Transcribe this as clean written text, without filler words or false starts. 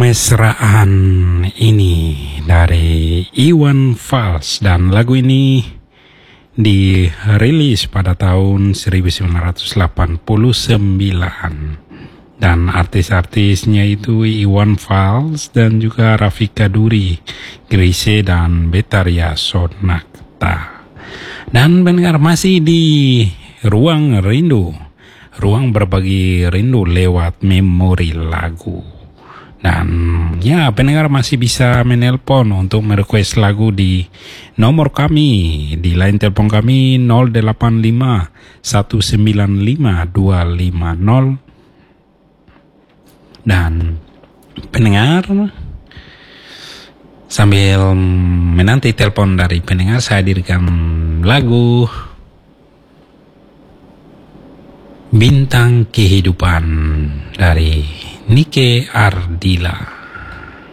Kemesraan ini dari Iwan Fals, dan lagu ini dirilis pada tahun 1989 dan artis-artisnya itu Iwan Fals dan juga Rafika Duri, Grise dan Betaria Sonakta. Dan pendengar masih di Ruang Rindu, ruang berbagi rindu lewat memori lagu. Dan ya, pendengar masih bisa menelpon untuk merequest lagu di nomor kami, di line telepon kami 085 195 250. Dan pendengar, sambil menanti telepon dari pendengar, saya hadirkan lagu Bintang Kehidupan dari Nike Ardila.